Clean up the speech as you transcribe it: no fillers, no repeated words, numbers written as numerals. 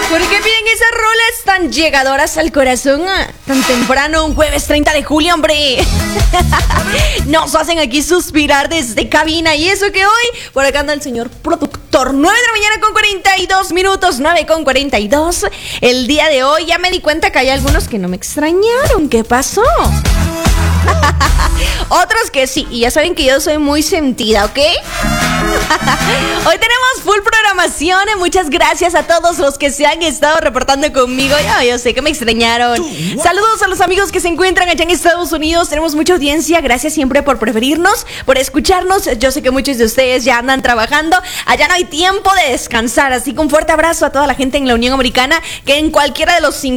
¿Por qué piden esas rolas tan llegadoras al corazón tan temprano, un jueves 30 de julio, hombre? Nos hacen aquí suspirar desde cabina. Y eso que hoy, por acá anda el señor productor. 9 de la mañana con 42 minutos, 9 con 42. El día de hoy ya me di cuenta que hay algunos que no me extrañaron. ¿Qué pasó? Otros que sí, y ya saben que yo soy muy sentida, ¿ok? Hoy tenemos full programación. Muchas gracias a todos los que se han estado reportando conmigo. Yo sé que me extrañaron. Saludos a los amigos que se encuentran allá en Estados Unidos. Tenemos mucha audiencia. Gracias siempre por preferirnos, por escucharnos. Yo sé que muchos de ustedes ya andan trabajando. Allá no hay tiempo de descansar. Así que un fuerte abrazo a toda la gente en la Unión Americana, que en cualquiera de los